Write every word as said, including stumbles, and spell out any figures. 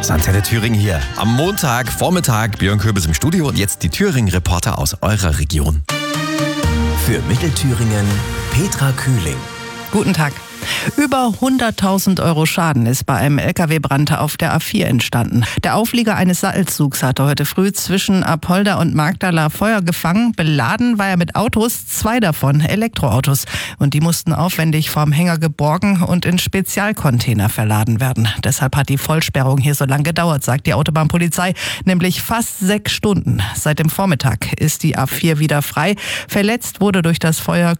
Antenne Thüringen hier. Am Montag, Vormittag, Björn Köbis im Studio und jetzt die Thüringen-Reporter aus eurer Region. Für Mittelthüringen Petra Kühling. Guten Tag. Über hunderttausend Euro Schaden ist bei einem L K W-Brand auf der A vier entstanden. Der Auflieger eines Sattelzugs hatte heute früh zwischen Apolda und Magdala Feuer gefangen. Beladen war er mit Autos, zwei davon Elektroautos. Und die mussten aufwendig vom Hänger geborgen und in Spezialcontainer verladen werden. Deshalb hat die Vollsperrung hier so lange gedauert, sagt die Autobahnpolizei, nämlich fast sechs Stunden. Seit dem Vormittag ist die A vier wieder frei. Verletzt wurde durch das Feuer